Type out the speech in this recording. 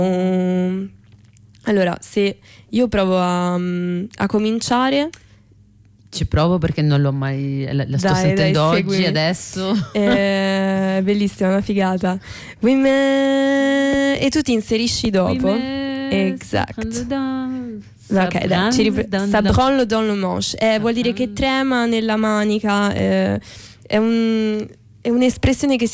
Allora, se io provo a cominciare. Ci provo perché non l'ho mai. La sto sentendo oggi, seguimi. adesso. Bellissima, una figata. E tu ti inserisci dopo. Esatto. Ok, dai, ça branle dans le manche. Vuol dire che trema nella manica. È un'espressione che